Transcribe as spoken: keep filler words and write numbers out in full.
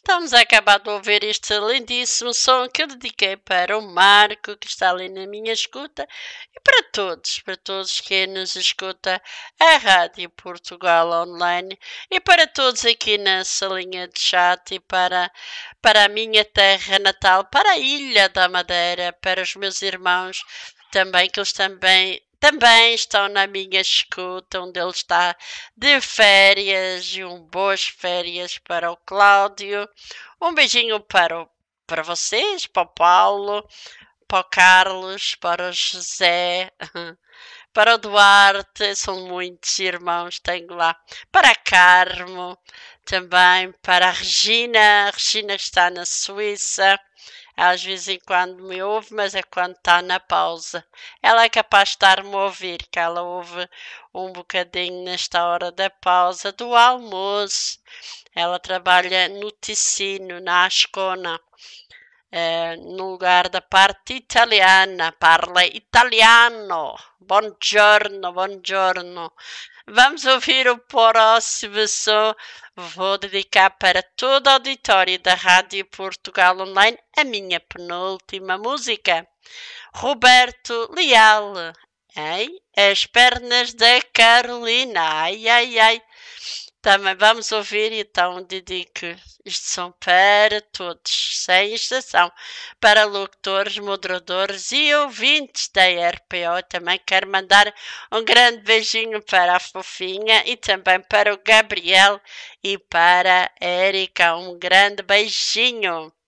Estamos a acabar de ouvir este lindíssimo som que eu dediquei para o Marco, que está ali na minha escuta, e para todos, para todos que nos escuta a Rádio Portugal Online, e para todos aqui na salinha de chat, e para, para a minha terra natal, para a Ilha da Madeira, para os meus irmãos também, que eles também também estão na minha escuta, onde ele está de férias, e um boas férias para o Cláudio. Um beijinho para, o, para vocês, para o Paulo, para o Carlos, para o José, para o Duarte, são muitos irmãos, tenho lá. Para a Carmo, também para a Regina, a Regina que está na Suíça. Às vezes em quando me ouve, mas é quando está na pausa. Ela é capaz de estar-me a ouvir, que ela ouve um bocadinho nesta hora da pausa do almoço. Ela trabalha no Ticino, na Ascona, eh, no lugar da parte italiana, parla italiano. Buongiorno, buongiorno. Vamos ouvir o próximo som. Vou dedicar para todo o auditório da Rádio Portugal Online a minha penúltima música. Roberto Leal, hein? As pernas da Carolina, ai, ai, ai. Também vamos ouvir, então dedico este som para todos, sem exceção, para locutores, moderadores e ouvintes da R P O. Também quero mandar um grande beijinho para a Fofinha e também para o Gabriel e para a Erika. Um grande beijinho.